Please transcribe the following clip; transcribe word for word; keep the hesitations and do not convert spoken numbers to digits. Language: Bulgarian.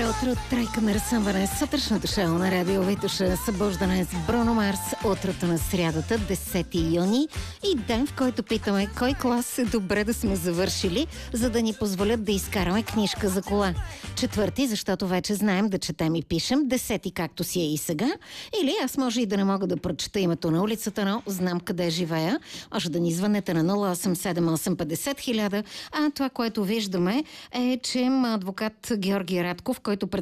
утро, тройка на разсъмване, сутрешното шоу на Радио Витуша, събуждане с Бруно Марс, утрото на срядата, десети юни и ден, в който питаме кой клас е добре да сме завършили, за да ни позволят да изкараме книжка за кола. Четвърти, защото вече знаем да четем и пишем, десети, както си е и сега, или аз може и да не мога да прочета името на улицата, но знам къде живея. Може да ни звънете на нула осем седем осем петдесет хиляда, а това, което виждаме е, че адвокат Георги Радков, който